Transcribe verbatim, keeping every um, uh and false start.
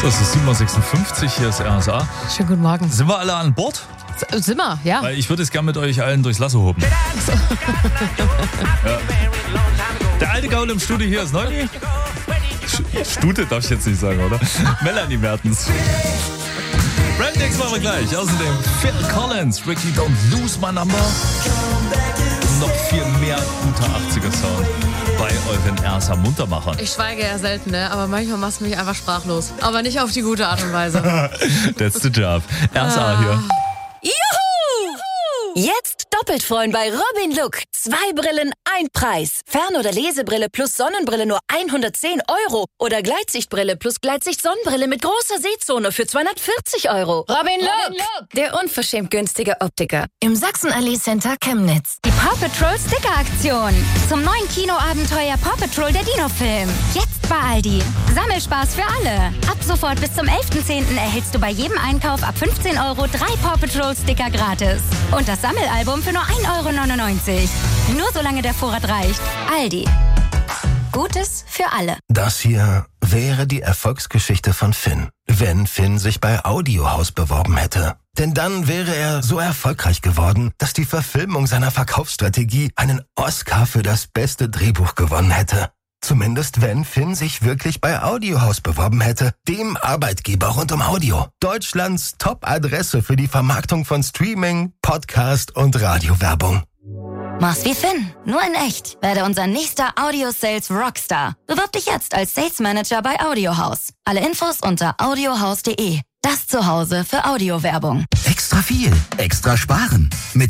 Das ist sieben Uhr sechsundfünfzig, hier ist R S A. Schönen guten Morgen. Sind wir alle an Bord? S- Sind wir, ja. Weil ich würde jetzt gerne mit euch allen durchs Lasso hoppen. Ja. Der alte Gaul im Studio hier ist Neuli. Sch- Stute darf ich jetzt nicht sagen, oder? Melanie Mertens. Brandix machen wir gleich. Außerdem Phil Collins, Ricky Don't Lose My Number. Noch viel mehr guter achtziger-Sound bei euren R S A-Muntermachern. Ich schweige ja selten, ne? Aber manchmal machst du mich einfach sprachlos. Aber nicht auf die gute Art und Weise. That's the job. R S A hier. Juhu! Jetzt doppelt freuen bei Robin Look. Zwei Brillen, ein Preis. Fern- oder Lesebrille plus Sonnenbrille nur hundertzehn Euro. Oder Gleitsichtbrille plus Gleitsicht-Sonnenbrille mit großer Sehzone für zweihundertvierzig Euro. Robin Look, der unverschämt günstige Optiker. Im Sachsenallee Center Chemnitz. Die Paw Patrol Sticker-Aktion. Zum neuen Kinoabenteuer Paw Patrol der Dino-Film. Jetzt bei Aldi. Sammelspaß für alle. Ab sofort bis zum elften zehnten erhältst du bei jedem Einkauf ab fünfzehn Euro drei Paw Patrol Sticker gratis. Und das Sammelalbum für nur ein Euro neunundneunzig. Nur solange der Vorrat reicht. Aldi. Gutes für alle. Das hier wäre die Erfolgsgeschichte von Finn, wenn Finn sich bei Audiohaus beworben hätte. Denn dann wäre er so erfolgreich geworden, dass die Verfilmung seiner Verkaufsstrategie einen Oscar für das beste Drehbuch gewonnen hätte. Zumindest wenn Finn sich wirklich bei Audiohaus beworben hätte, dem Arbeitgeber rund um Audio. Deutschlands Top-Adresse für die Vermarktung von Streaming, Podcast und Radiowerbung. Mach's wie Finn, nur in echt. Werde unser nächster Audio-Sales Rockstar. Bewirb dich jetzt als Sales Manager bei Audiohaus. Alle Infos unter audiohaus punkt de. Das Zuhause für Audiowerbung. Extra viel, extra sparen. Mit